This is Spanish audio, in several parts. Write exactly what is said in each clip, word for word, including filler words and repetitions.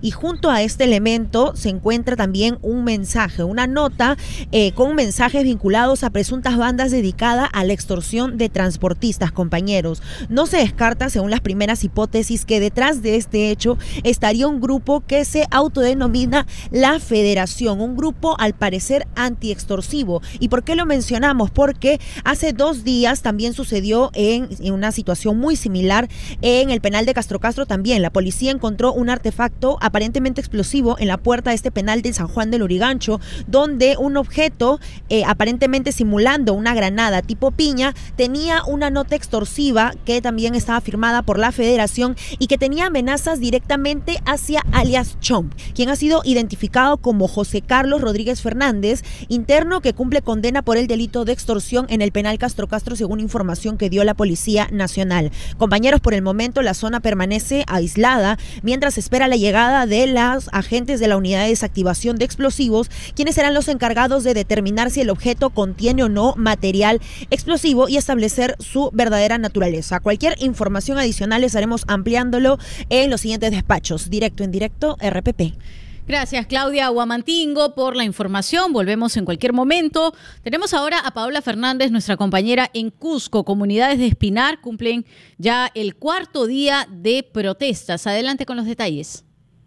y junto a este elemento se encuentra también un mensaje, una nota eh, con mensajes vinculados a presuntas bandas dedicadas a la extorsión de transportistas, compañeros. No se descarta, según las primeras hipótesis, que detrás de este hecho estaría un grupo que se autodenomina la Federación, un grupo al parecer antiextorsivo. ¿Y por qué lo mencionamos? Porque hace dos días también sucedió en, en una situación muy similar en el penal de Castro Castro también. La policía encontró un artefacto aparentemente explosivo en la puerta de este penal de San Juan del Lurigancho, donde un objeto eh, aparentemente simulando una granada tipo piña tenía una nota extorsiva que también estaba firmada por la Federación y que tenía amenazas directamente hacia alias Chomp, quien ha sido identificado como José Carlos Rodríguez Fernández, interno que cumple condena por el delito de extorsión en el penal Castro Castro, según información que dio la Policía Nacional. Compañeros, por el momento la zona permanece aislada mientras espera la llegada de los agentes de la unidad de desactivación de explosivos, quienes serán los encargados de determinar si el objeto contiene o no material explosivo y establecer su verdadera naturaleza. Cualquier información adicional estaremos ampliándolo en los siguientes despachos. Directo en directo, R P P. Gracias, Claudia Huamantingo, por la información. Volvemos en cualquier momento. Tenemos ahora a Paola Fernández, nuestra compañera en Cusco. Comunidades de Espinar cumplen ya el cuarto día de protestas. Adelante con los detalles.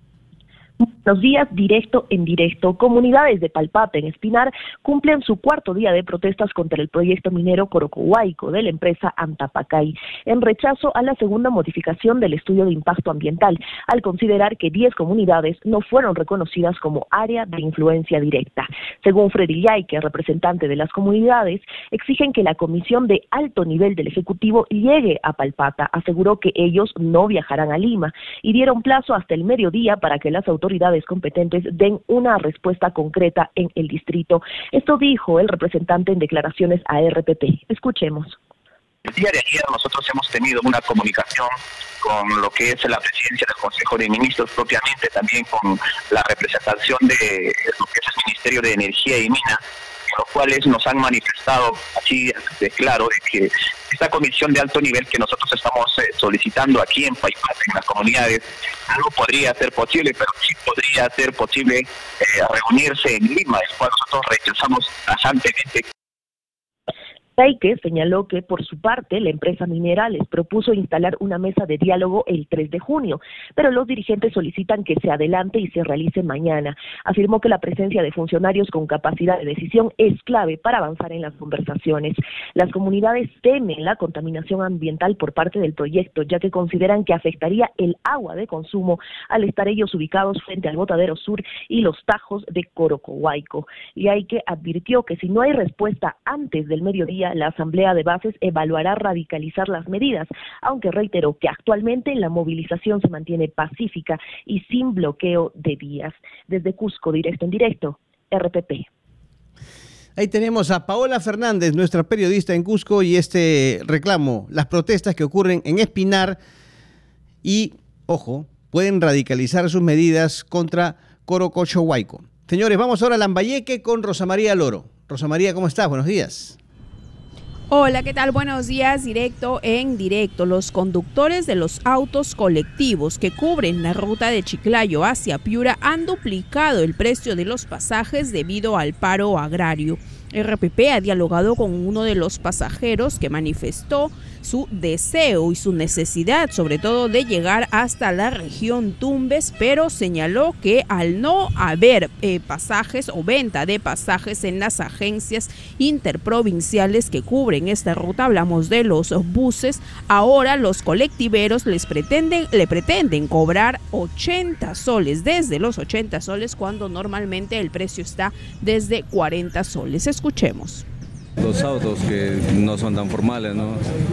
Buenos días, directo en directo. Comunidades de Palpata, en Espinar, cumplen su cuarto día de protestas contra el proyecto minero Corocohuayco de la empresa Antapacay, en rechazo a la segunda modificación del estudio de impacto ambiental, al considerar que diez comunidades no fueron reconocidas como área de influencia directa. Según Freddy Yaique, representante de las comunidades, exigen que la comisión de alto nivel del Ejecutivo llegue a Palpata. Aseguró que ellos no viajarán a Lima y dieron plazo hasta el mediodía para que las autoridades autoridades competentes den una respuesta concreta en el distrito. Esto dijo el representante en declaraciones a R P P. Escuchemos. El día de ayer nosotros hemos tenido una comunicación con lo que es la presidencia del Consejo de Ministros, propiamente también con la representación de lo que es el Ministerio de Energía y Minas, los cuales nos han manifestado así de claro de que esta comisión de alto nivel que nosotros estamos eh, solicitando aquí en Paipata, en las comunidades, no podría ser posible, pero sí podría ser posible eh, reunirse en Lima, el cual nosotros rechazamos tajantemente. Yaique señaló que por su parte la empresa minera les propuso instalar una mesa de diálogo el tres de junio, pero los dirigentes solicitan que se adelante y se realice mañana. Afirmó que la presencia de funcionarios con capacidad de decisión es clave para avanzar en las conversaciones. Las comunidades temen la contaminación ambiental por parte del proyecto, ya que consideran que afectaría el agua de consumo al estar ellos ubicados frente al Botadero Sur y los tajos de Corocohuayco. Yaique advirtió que si no hay respuesta antes del mediodía, la Asamblea de Bases evaluará radicalizar las medidas, aunque reiteró que actualmente la movilización se mantiene pacífica y sin bloqueo de vías. Desde Cusco, directo en directo, R P P. Ahí tenemos a Paola Fernández, nuestra periodista en Cusco, y este reclamo, las protestas que ocurren en Espinar y, ojo, pueden radicalizar sus medidas contra Corocohuayco. Señores, vamos ahora a Lambayeque con Rosa María Loro. Rosa María, ¿cómo estás? Buenos días. Hola, ¿qué tal? Buenos días, directo en directo. Los conductores de los autos colectivos que cubren la ruta de Chiclayo hacia Piura han duplicado el precio de los pasajes debido al paro agrario. R P P ha dialogado con uno de los pasajeros que manifestó su deseo y su necesidad, sobre todo de llegar hasta la región Tumbes, pero señaló que al no haber eh, pasajes o venta de pasajes en las agencias interprovinciales que cubren esta ruta, hablamos de los buses, ahora los colectiveros les pretenden, le pretenden cobrar ochenta soles, desde los ochenta soles, cuando normalmente el precio está desde cuarenta soles. Escuchemos. Los autos que no son tan formales, ¿no?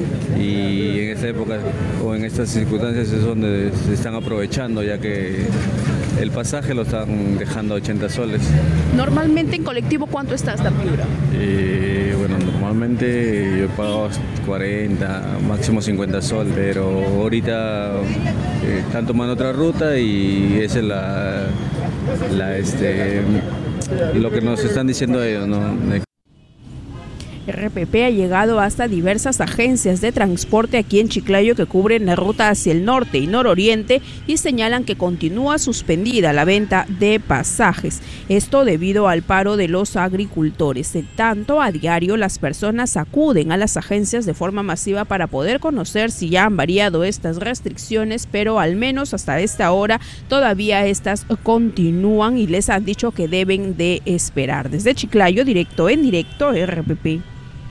Y en esta época o en estas circunstancias es donde se están aprovechando, ya que el pasaje lo están dejando a ochenta soles. Normalmente en colectivo, ¿cuánto está hasta Piura? Eh, bueno, normalmente yo pago cuarenta, máximo cincuenta soles, pero ahorita eh, están tomando otra ruta y esa es la, la este, lo que nos están diciendo ellos, ¿no? R P P ha llegado hasta diversas agencias de transporte aquí en Chiclayo que cubren la ruta hacia el norte y nororiente y señalan que continúa suspendida la venta de pasajes. Esto debido al paro de los agricultores. En tanto, a diario las personas acuden a las agencias de forma masiva para poder conocer si ya han variado estas restricciones, pero al menos hasta esta hora todavía estas continúan y les han dicho que deben de esperar. Desde Chiclayo, directo en directo, R P P.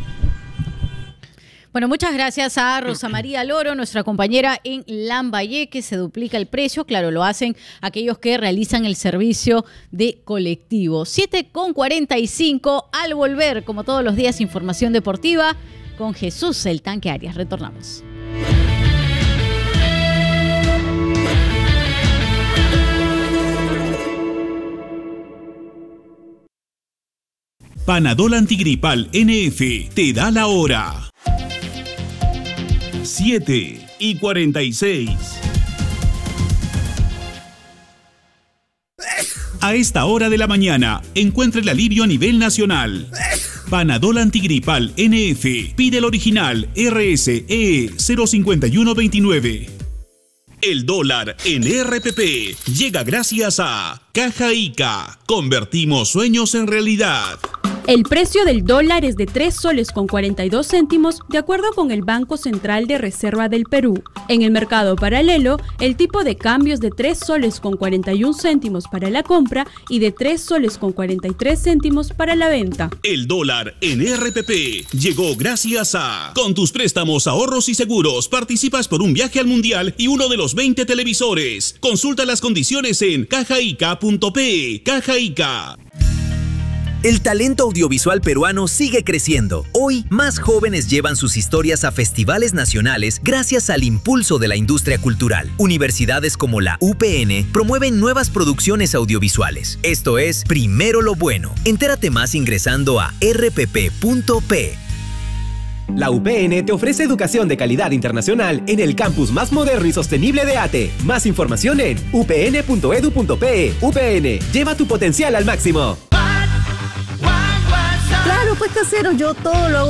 Bueno, muchas gracias a Rosa María Loro, nuestra compañera en Lambayeque. Se duplica el precio, claro, lo hacen aquellos que realizan el servicio de colectivo. siete con cuarenta y cinco, al volver, como todos los días, información deportiva con Jesús el Tanque Arias. Retornamos. Panadol Antigripal N F te da la hora. siete y cuarenta y seis. A esta hora de la mañana, encuentra el alivio a nivel nacional. Panadol Antigripal N F. Pide el original R S E cero cinco uno dos nueve. El dólar en R P P llega gracias a Caja Ica. Convertimos sueños en realidad. El precio del dólar es de tres soles con cuarenta y dos céntimos de acuerdo con el Banco Central de Reserva del Perú. En el mercado paralelo, el tipo de cambio es de tres soles con cuarenta y un céntimos para la compra y de tres soles con cuarenta y tres céntimos para la venta. El dólar en R P P llegó gracias a... Con tus préstamos, ahorros y seguros, participas por un viaje al Mundial y uno de los veinte televisores. Consulta las condiciones en cajaica punto pe. Caja Ica. El talento audiovisual peruano sigue creciendo. Hoy, más jóvenes llevan sus historias a festivales nacionales gracias al impulso de la industria cultural. Universidades como la U P N promueven nuevas producciones audiovisuales. Esto es Primero lo Bueno. Entérate más ingresando a erre pe pe punto pe. La U P N te ofrece educación de calidad internacional en el campus más moderno y sostenible de ATE. Más información en u p n punto edu punto pe. U P N, lleva tu potencial al máximo. Claro, pues casero, yo todo lo hago